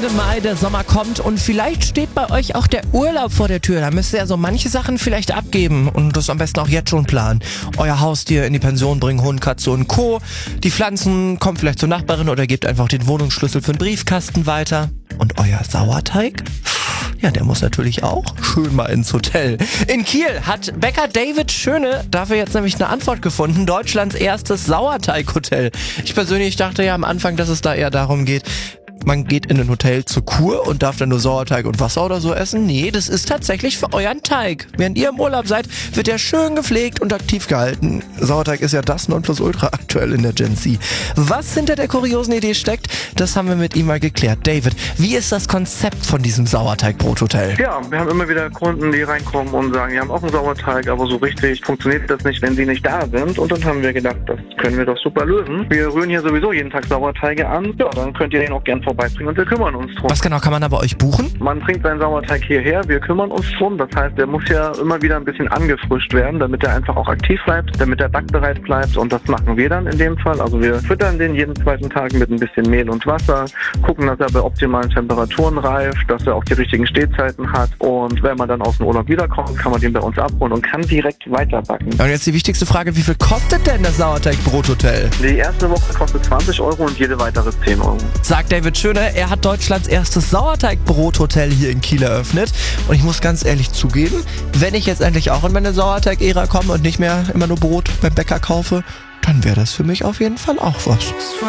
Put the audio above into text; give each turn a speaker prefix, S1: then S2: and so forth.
S1: Ende Mai, der Sommer kommt und vielleicht steht bei euch auch der Urlaub vor der Tür. Da müsst ihr ja so manche Sachen vielleicht abgeben und das am besten auch jetzt schon planen. Euer Haustier in die Pension bringen, Hund, Katze und Co. Die Pflanzen kommen vielleicht zur Nachbarin oder gebt einfach den Wohnungsschlüssel für den Briefkasten weiter. Und euer Sauerteig? Ja, der muss natürlich auch schön mal ins Hotel. In Kiel hat Bäcker David Schöne dafür jetzt nämlich eine Antwort gefunden. Deutschlands erstes Sauerteighotel. Ich persönlich dachte ja am Anfang, dass es da eher darum geht, man geht in ein Hotel zur Kur und darf dann nur Sauerteig und Wasser oder so essen. Nee, das ist tatsächlich für euren Teig. Während ihr im Urlaub seid, wird der schön gepflegt und aktiv gehalten. Sauerteig ist ja das Nonplusultra aktuell in der Gen Z. Was hinter der kuriosen Idee steckt, das haben wir mit ihm mal geklärt. David, wie ist das Konzept von diesem Sauerteig-Brothotel?
S2: Ja, wir haben immer wieder Kunden, die reinkommen und sagen, wir haben auch einen Sauerteig, aber so richtig funktioniert das nicht, wenn sie nicht da sind. Und dann haben wir gedacht, das können wir doch super lösen. Wir rühren hier sowieso jeden Tag Sauerteige an. Ja, dann könnt ihr den auch gern vorbeibringen und wir kümmern uns drum.
S1: Was genau kann man da bei euch buchen?
S2: Man bringt seinen Sauerteig hierher, wir kümmern uns drum. Das heißt, der muss ja immer wieder ein bisschen angefrischt werden, damit er einfach auch aktiv bleibt, damit er backbereit bleibt. Und das machen wir dann in dem Fall. Also wir füttern den jeden zweiten Tag mit ein bisschen Mehl und Wasser, gucken, dass er bei optimalen Temperaturen reift, dass er auch die richtigen Stehzeiten hat. Und wenn man dann aus dem Urlaub wiederkommt, kann man den bei uns abholen und kann direkt weiterbacken.
S1: Und jetzt die wichtigste Frage, wie viel kostet denn das Sauerteig-Brothotel?
S2: Die erste Woche kostet 20 € und jede weitere 10 €.
S1: Sagt David Schöne, er hat Deutschlands erstes Sauerteig-Brothotel hier in Kiel eröffnet. Und ich muss ganz ehrlich zugeben, wenn ich jetzt endlich auch in meine Sauerteig-Ära komme und nicht mehr immer nur Brot beim Bäcker kaufe, dann wäre das für mich auf jeden Fall auch was.